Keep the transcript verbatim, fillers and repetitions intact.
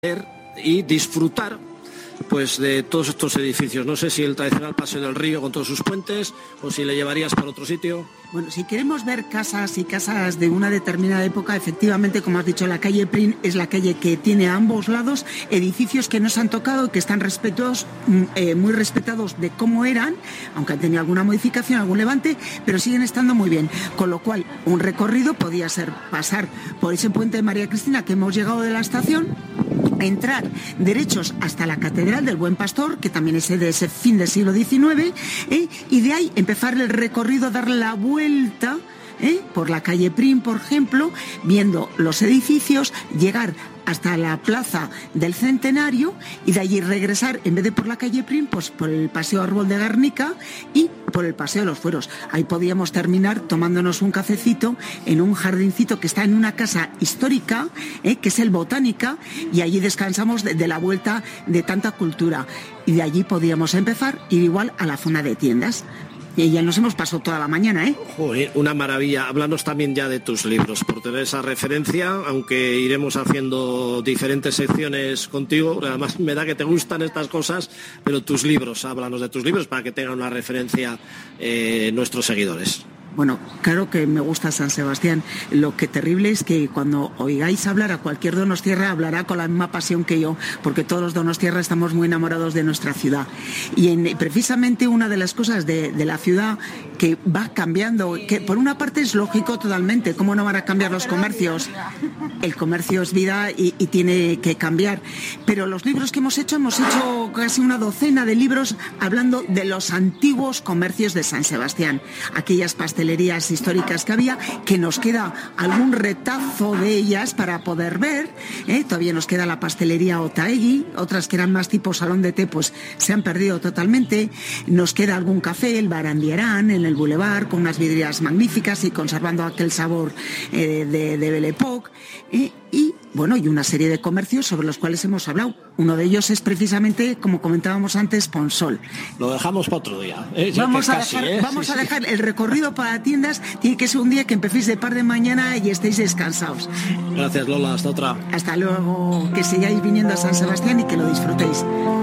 y disfrutar pues de todos estos edificios. No sé si el tradicional Paseo del Río con todos sus puentes o si le llevarías para otro sitio. Bueno, si queremos ver casas y casas de una determinada época, efectivamente, como has dicho, la calle Prim es la calle que tiene a ambos lados edificios que no se han tocado y que están respetos, eh, muy respetados de cómo eran, aunque han tenido alguna modificación, algún levante, pero siguen estando muy bien. Con lo cual, un recorrido podía ser pasar por ese puente de María Cristina que hemos llegado de la estación, entrar derechos hasta la Catedral del Buen Pastor, que también es de ese fin del siglo diecinueve, ¿eh? Y de ahí empezar el recorrido, dar la vuelta, ¿eh? por la calle Prim, por ejemplo, viendo los edificios, llegar hasta la plaza del Centenario y de allí regresar, en vez de por la calle Prim, pues por el Paseo Árbol de Guernica y por el Paseo de los Fueros. Ahí podíamos terminar tomándonos un cafecito en un jardincito que está en una casa histórica, eh, que es el Botánica, y allí descansamos de, de la vuelta de tanta cultura. Y de allí podíamos empezar, ir igual a la zona de tiendas. Y ya nos hemos pasado toda la mañana, ¿eh? Joder, una maravilla. Háblanos también ya de tus libros, por tener esa referencia, aunque iremos haciendo diferentes secciones contigo. Además, me da que te gustan estas cosas, pero tus libros, háblanos de tus libros para que tengan una referencia eh, nuestros seguidores. Bueno, claro que me gusta San Sebastián. Lo que terrible es que cuando oigáis hablar a cualquier donostiarra, hablará con la misma pasión que yo, porque todos los donostiarra estamos muy enamorados de nuestra ciudad. Y en, precisamente una de las cosas de, de la ciudad que va cambiando, que por una parte es lógico totalmente, ¿cómo no van a cambiar los comercios? El comercio es vida y, y tiene que cambiar. Pero los libros que hemos hecho, hemos hecho casi una docena de libros hablando de los antiguos comercios de San Sebastián, aquellas pastelerías históricas que había, que nos queda algún retazo de ellas para poder ver, ¿eh? Todavía nos queda la pastelería Otaegui, otras que eran más tipo salón de té, pues se han perdido totalmente. Nos queda algún café, el Barandierán, en el Boulevard, con unas vidrieras magníficas y conservando aquel sabor eh, de, de Belle Époque, ¿eh? Y bueno, y una serie de comercios sobre los cuales hemos hablado. Uno de ellos es precisamente, como comentábamos antes, Ponsol. Lo dejamos para otro día. ¿eh? Vamos, a, casi, dejar, ¿eh? vamos sí, a sí. dejar el recorrido para tiendas. Tiene que ser un día que empecéis de par de mañana y estéis descansados. Gracias, Lola. Hasta otra. Hasta luego. Que sigáis viniendo a San Sebastián y que lo disfrutéis.